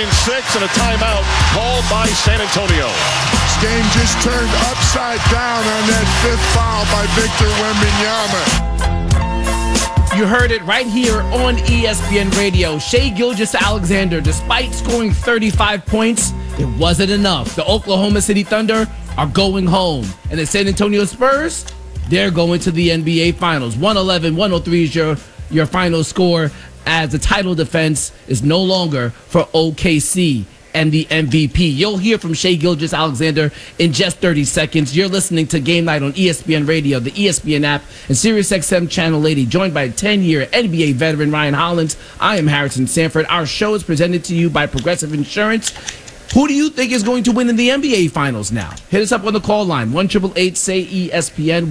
trailing 6 and a timeout called by San Antonio. This game just turned upside down on that 5th foul by Victor Wembanyama. You heard it right here on ESPN Radio. Shai Gilgeous-Alexander, despite scoring 35 points, it wasn't enough. The Oklahoma City Thunder are going home. And the San Antonio Spurs, they're going to the NBA Finals. 111-103 is your final score, as the title defense is no longer for OKC and the MVP. You'll hear from Shai Gilgeous-Alexander in just 30 seconds. You're listening to Game Night on ESPN Radio, the ESPN app, and SiriusXM Channel 80, joined by 10-year NBA veteran Ryan Hollins. I am Harrison Sanford. Our show is presented to you by Progressive Insurance. Who do you think is going to win in the NBA Finals now? Hit us up on the call line, 1-888-SAY-ESPN,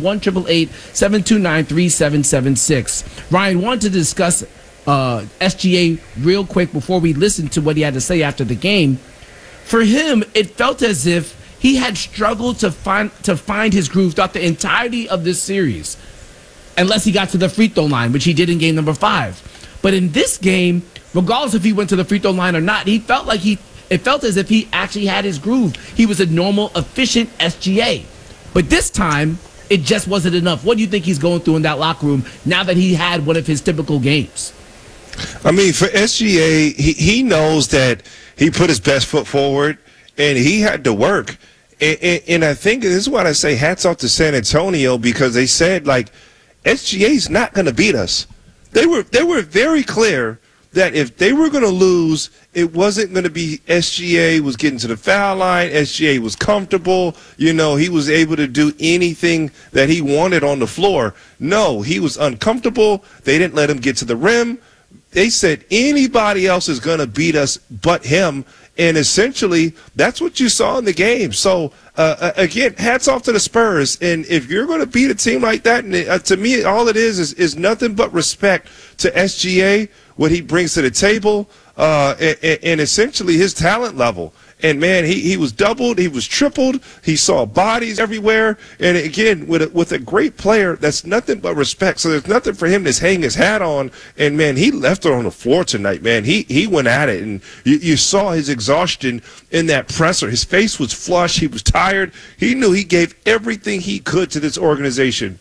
1-888-729-3776. Ryan, wanted to discuss SGA real quick before we listen to what he had to say after the game. For him, it felt as if he had struggled to find his groove throughout the entirety of this series, unless he got to the free throw line, which he did in game number 5. But in this game, regardless if he went to the free throw line or not, it felt as if he actually had his groove. He was a normal, efficient SGA. But this time, it just wasn't enough. What do you think he's going through in that locker room now that he had one of his typical games? I mean, for SGA, he knows that he put his best foot forward, and he had to work. And I think this is why I say hats off to San Antonio, because they said, like, SGA's not going to beat us. They were very clear that if they were going to lose, it wasn't going to be SGA was getting to the foul line, SGA was comfortable, he was able to do anything that he wanted on the floor. No, he was uncomfortable. They didn't let him get to the rim. They said anybody else is going to beat us but him, and essentially that's what you saw in the game. So, again, hats off to the Spurs, and if you're going to beat a team like that, and to me all it is nothing but respect to SGA, what he brings to the table, and essentially his talent level. And, man, he was doubled, he was tripled, he saw bodies everywhere. And, again, with a great player, that's nothing but respect. So there's nothing for him to hang his hat on. And, man, he left it on the floor tonight, man. He went at it. And you saw his exhaustion in that presser. His face was flushed. He was tired. He knew he gave everything he could to this organization.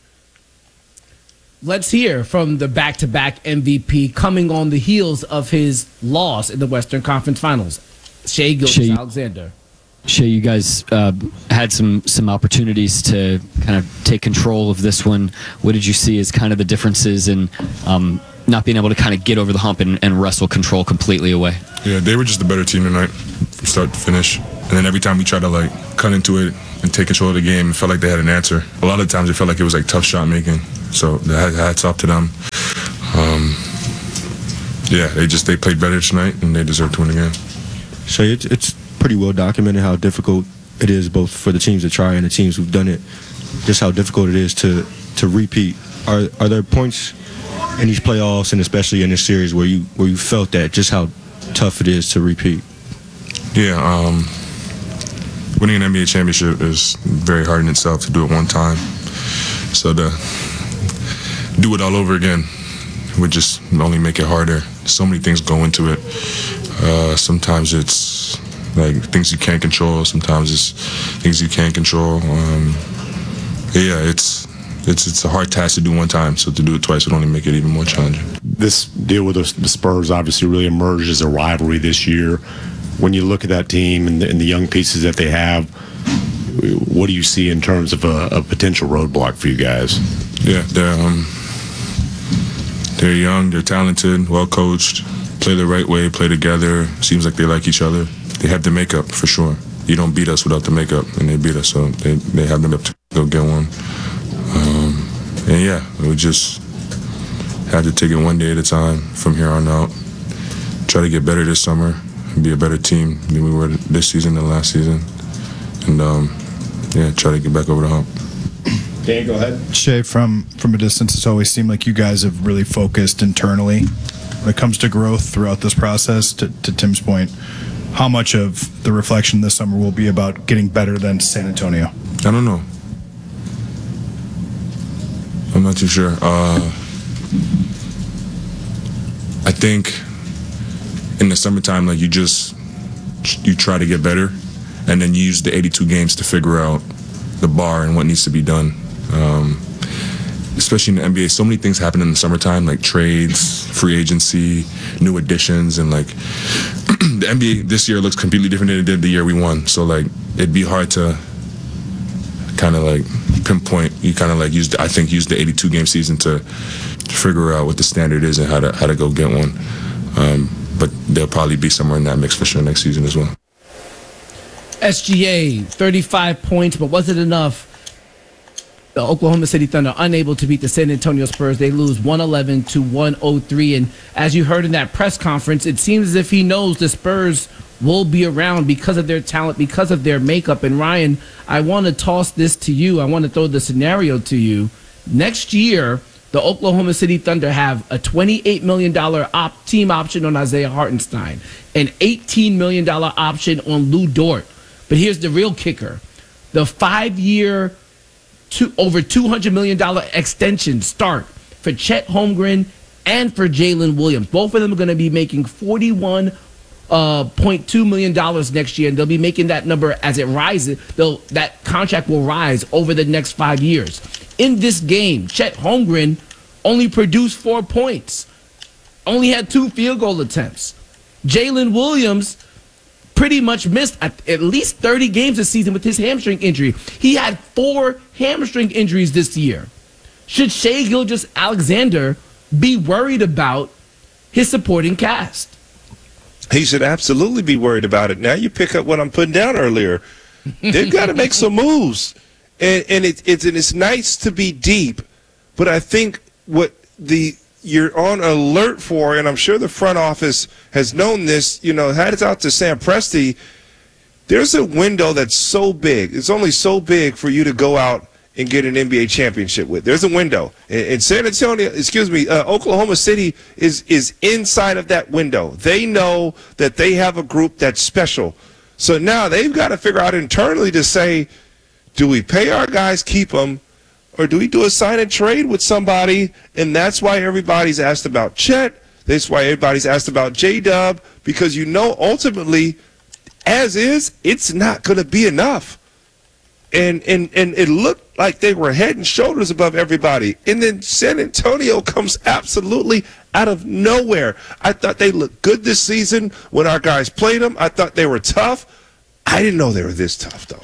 Let's hear from the back-to-back MVP coming on the heels of his loss in the Western Conference Finals. Shai Gilgeous-Alexander. Shai, you guys had some opportunities to kind of take control of this one. What did you see as kind of the differences in not being able to kind of get over the hump and wrestle control completely away? Yeah, they were just the better team tonight from start to finish. And then every time we tried to cut into it and take control of the game, it felt like they had an answer. A lot of times it felt like it was tough shot making. So hats off to them. They played better tonight and they deserve to win the game. So it's pretty well documented how difficult it is both for the teams that try and the teams who've done it, just how difficult it is to repeat. Are there points in these playoffs and especially in this series where you felt that, just how tough it is to repeat? Yeah, winning an NBA championship is very hard in itself to do it one time. So to do it all over again would just only make it harder. So many things go into it. Sometimes it's things you can't control. Sometimes it's things you can't control. It's a hard task to do one time. So to do it twice would only make it even more challenging. This deal with the Spurs obviously really emerged as a rivalry this year. When you look at that team and the young pieces that they have, what do you see in terms of a potential roadblock for you guys? Yeah, they're young, they're talented, well coached, play the right way, play together. Seems like they like each other. They have the makeup for sure. You don't beat us without the makeup, and they beat us, so they have the makeup to go get one. We just had to take it one day at a time from here on out. Try to get better this summer, and be a better team than we were this season and last season, and try to get back over the hump. Dan, go ahead. Shai, from a distance, it's always seemed like you guys have really focused internally when it comes to growth throughout this process. To Tim's point, how much of the reflection this summer will be about getting better than San Antonio? I don't know. I'm not too sure. I think in the summertime, you just you try to get better, and then you use the 82 games to figure out the bar and what needs to be done. Especially in the NBA, so many things happen in the summertime, like trades, free agency, new additions, and like the NBA this year looks completely different than it did the year we won. So like it'd be hard to kind of like pinpoint. You kind of like use the 82 game season to figure out what the standard is and how to go get one. But they'll probably be somewhere in that mix for sure next season as well. SGA, 35 points, but was it enough? The Oklahoma City Thunder unable to beat the San Antonio Spurs. They lose 111-103. And as you heard in that press conference, it seems as if he knows the Spurs will be around because of their talent, because of their makeup. And Ryan, I want to toss this to you. I want to throw the scenario to you. Next year, the Oklahoma City Thunder have a $28 million team option on Isaiah Hartenstein, an $18 million option on Lou Dort. But here's the real kicker. The 5-year, over $200 million extension start for Chet Holmgren and for Jalen Williams. Both of them are going to be making $41.2 million next year, and they'll be making that number as it rises. That contract will rise over the next 5 years. In this game, Chet Holmgren only produced 4 points, only had 2 field goal attempts. Jalen Williams pretty much missed at least 30 games this season with his hamstring injury. He had 4 hamstring injuries this year. Should Shai Gilgeous-Alexander be worried about his supporting cast? He should absolutely be worried about it. Now you pick up what I'm putting down earlier. They've got to make some moves. And it's nice to be deep, but I think what you're on alert for, and I'm sure the front office has known this, had it out to Sam Presti, there's a window that's so big. It's only so big for you to go out and get an NBA championship with. There's a window. And Oklahoma City is inside of that window. They know that they have a group that's special. So now they've got to figure out internally to say, do we pay our guys, keep them, or do we do a sign and trade with somebody? And that's why everybody's asked about Chet. That's why everybody's asked about J-Dub, because ultimately, as is, it's not going to be enough. And it looked like they were head and shoulders above everybody. And then San Antonio comes absolutely out of nowhere. I thought they looked good this season when our guys played them. I thought they were tough. I didn't know they were this tough, though.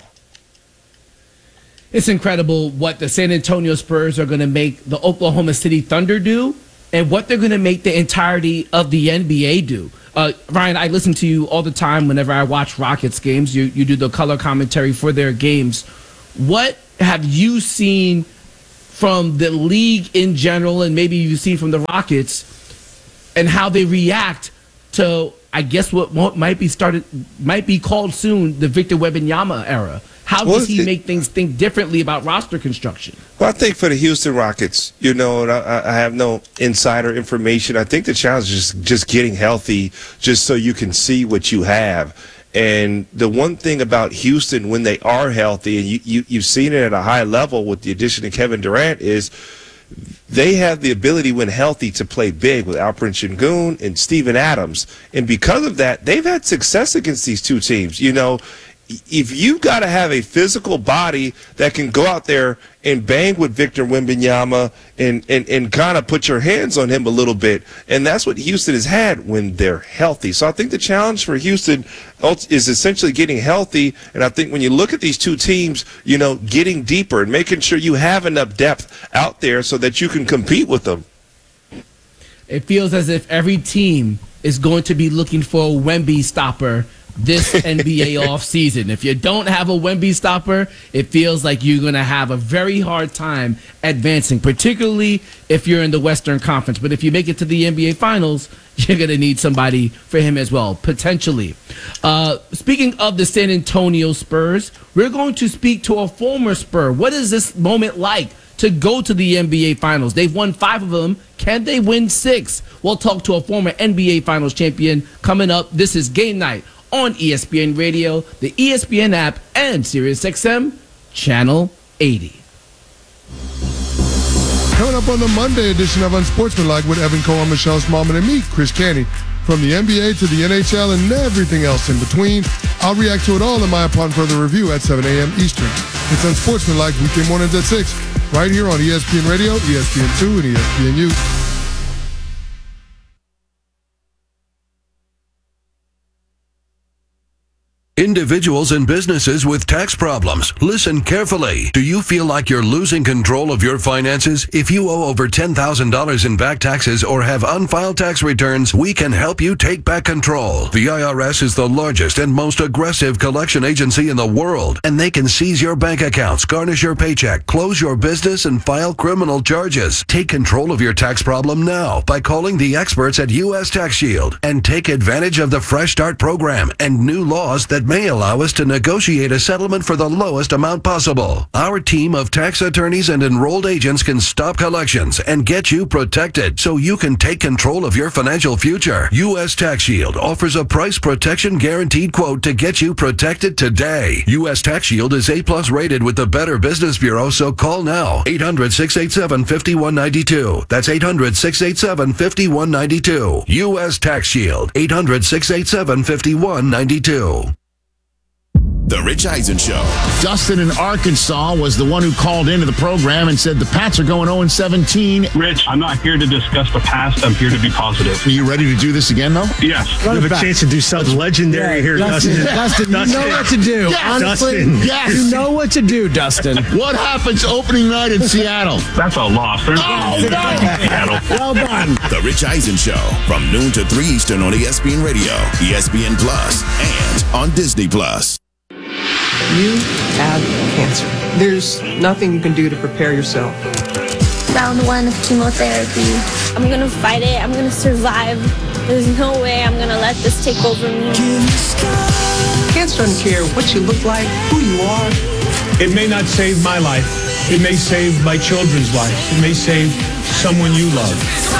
It's incredible what the San Antonio Spurs are going to make the Oklahoma City Thunder do and what they're going to make the entirety of the NBA do. Ryan, I listen to you all the time whenever I watch Rockets games. You do the color commentary for their games. What have you seen from the league in general, and maybe you've seen from the Rockets, and how they react to, I guess, what might be called soon the Victor Wembanyama era? How does he make things think differently about roster construction? Well, I think for the Houston Rockets, and I have no insider information. I think the challenge is just getting healthy, just so you can see what you have. And the one thing about Houston, when they are healthy, and you've seen it at a high level with the addition of Kevin Durant, is they have the ability, when healthy, to play big with Alperen Sengun and Steven Adams. And because of that, they've had success against these two teams. If you've got to have a physical body that can go out there and bang with Victor Wembanyama and kind of put your hands on him a little bit, and that's what Houston has had when they're healthy. So I think the challenge for Houston is essentially getting healthy, and I think when you look at these two teams, getting deeper and making sure you have enough depth out there so that you can compete with them. It feels as if every team is going to be looking for a Wemby stopper this NBA offseason. If you don't have a Wemby stopper, it feels like you're going to have a very hard time advancing, particularly if you're in the Western Conference. But if you make it to the NBA Finals, you're going to need somebody for him as well, potentially. Speaking of the San Antonio Spurs, we're going to speak to a former Spur. What is this moment like to go to the NBA Finals? They've won 5 of them. Can they win 6? We'll talk to a former NBA Finals champion coming up. This is Game Night on ESPN Radio, the ESPN app, and SiriusXM Channel 80. Coming up on the Monday edition of Unsportsmanlike with Evan Cohen, Michelle Smallman, and me, Chris Canty. From the NBA to the NHL and everything else in between, I'll react to it all in my Upon Further Review at 7 a.m. Eastern. It's Unsportsmanlike weekday mornings at 6, right here on ESPN Radio, ESPN2, and ESPNU. Individuals and businesses with tax problems, listen carefully. Do you feel like you're losing control of your finances? If you owe over $10,000 in back taxes or have unfiled tax returns, we can help you take back control. The IRS is the largest and most aggressive collection agency in the world, and they can seize your bank accounts, garnish your paycheck, close your business, and file criminal charges. Take control of your tax problem now by calling the experts at U.S. Tax Shield and take advantage of the Fresh Start program and new laws that may allow us to negotiate a settlement for the lowest amount possible. Our team of tax attorneys and enrolled agents can stop collections and get you protected so you can take control of your financial future. U.S. Tax Shield offers a price protection guaranteed quote to get you protected today. U.S. Tax Shield is A+ rated with the Better Business Bureau, so call now. 800-687-5192. That's 800-687-5192. U.S. Tax Shield. 800-687-5192. The Rich Eisen Show. Dustin in Arkansas was the one who called into the program and said the Pats are going 0-17. Rich, I'm not here to discuss the past. I'm here to be positive. Are you ready to do this again, though? Yes. You have a chance to do something legendary here, Dustin. Dustin, you know what to do. Yes. Honestly, Yes. You know what to do, Dustin. What happens opening night in Seattle? That's a loss. There's Seattle. Well done. The Rich Eisen Show from noon to 3 Eastern on ESPN Radio, ESPN Plus, and on Disney Plus. You have cancer. There's nothing you can do to prepare yourself. Round 1 of chemotherapy. I'm gonna fight it. I'm gonna survive. There's no way I'm gonna let this take over me. Cancer doesn't care what you look like, who you are. It may not save my life. It may save my children's lives. It may save someone you love.